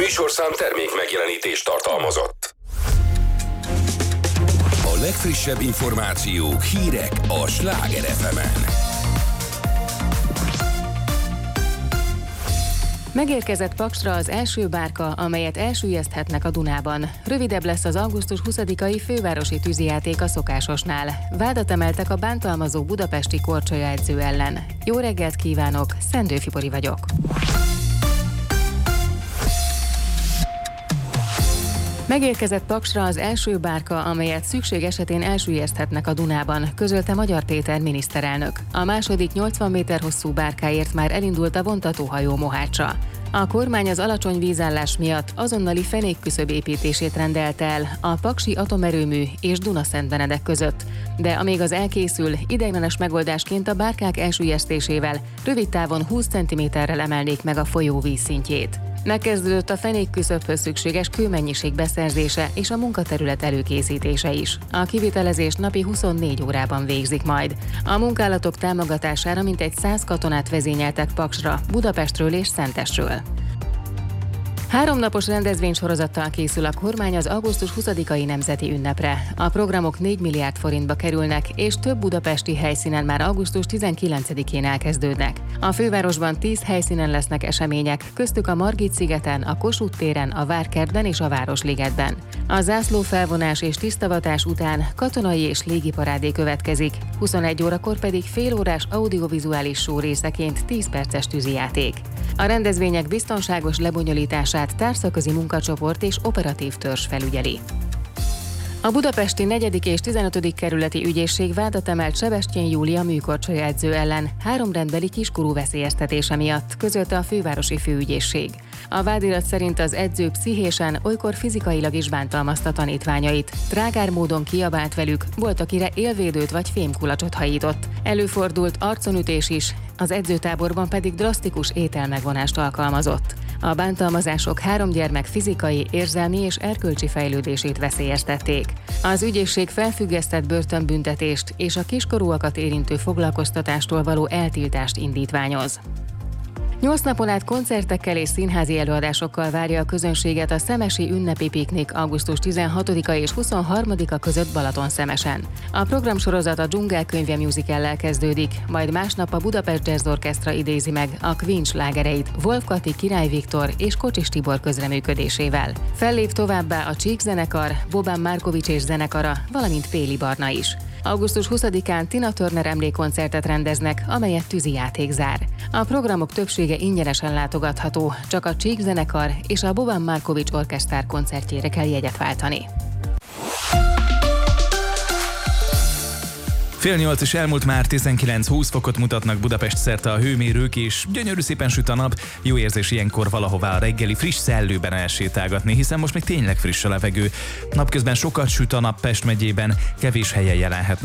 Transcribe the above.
műsorszám termék megjelenítést tartalmazott. A legfrissebb információk, hírek a Sláger FM-en. Megérkezett Paksra az első bárka, amelyet elsüllyeszthetnek a Dunában. Rövidebb lesz az augusztus 20-ai fővárosi tűzijáték a szokásosnál. Vádat emeltek a bántalmazó budapesti korcsolyaedző ellen. Jó reggelt kívánok, Szendő Fibori vagyok. Megérkezett Paksra az első bárka, amelyet szükség esetén elsüllyeszthetnek a Dunában, közölte Magyar Péter miniszterelnök. A második 80 méter hosszú bárkáért már elindult a vontatóhajó Mohácsra. A kormány az alacsony vízállás miatt azonnali fenékküszöb építését rendelte el a paksi atomerőmű és Duna-Szentbenedek között. De amíg az elkészül, ideiglenes megoldásként a bárkák elsüllyesztésével rövid távon 20 cm-rel emelnék meg a folyó vízszintjét. Megkezdődött a fenékküszöbhöz szükséges kőmennyiség beszerzése és a munkaterület előkészítése is. A kivitelezés napi 24 órában végzik majd. A munkálatok támogatására mintegy 100 katonát vezényeltek Paksra, Budapestről és Szentesről. 3 napos rendezvénysorozattal készül a kormány az augusztus 20-ai nemzeti ünnepre. A programok 4 milliárd forintba kerülnek, és több budapesti helyszínen már augusztus 19-én elkezdődnek. A fővárosban 10 helyszínen lesznek események, köztük a Margit-szigeten, a Kossuth téren, a Várkertben és a Városligetben. A zászlófelvonás és tisztavatás után katonai és légiparádé következik, 21 órakor pedig félórás audiovizuális show részeként 10 perces tűzijáték. A rendezvények biztonságos lebonyolítását társaközi munkacsoport és operatív törzs felügyeli. A budapesti 4. és 15. kerületi ügyészség vádat emelt Sebestyén Júlia műkorcsolyaedző ellen 3 rendbeli kiskorú veszélyeztetése miatt, közölte a fővárosi főügyészség. A vádirat szerint az edző pszichésen, olykor fizikailag is bántalmazta tanítványait. Trágár módon kiabált velük, volt, akire élvédőt vagy fémkulacsot hajított. Előfordult arconütés is, az edzőtáborban pedig drasztikus ételmegvonást alkalmazott. A bántalmazások 3 gyermek fizikai, érzelmi és erkölcsi fejlődését veszélyeztették. Az ügyészség felfüggesztett börtönbüntetést és a kiskorúakat érintő foglalkoztatástól való eltiltást indítványoz. 8 napon át koncertekkel és színházi előadásokkal várja a közönséget a Szemesi ünnepi piknik augusztus 16-a és 23-a között Balatonszemesen. A programsorozat a Dzsungelkönyve musicallel kezdődik, majd másnap a Budapest Jazz Orchestra idézi meg a Queen slágereit Wolf Kati, Király Viktor és Kocsis Tibor közreműködésével. Fellép továbbá a Csík zenekar, Boban Markovics és zenekara, valamint Péli Barna is. Augusztus 20-án Tina Turner emlékkoncertet rendeznek, amelyet tűzijáték zár. A programok többsége ingyenesen látogatható, csak a Csík zenekar és a Boban Markovics orkesztár koncertjére kell jegyet váltani. 7:30 is elmúlt, már 19-20 fokot mutatnak Budapest szerte a hőmérők, és gyönyörű szépen süt a nap. Jó érzés ilyenkor valahová a reggeli friss szellőben elsétálgatni, hiszen most még tényleg friss a levegő. Napközben sokat süt a nap Pest megyében, kevés helyen jelenhetnek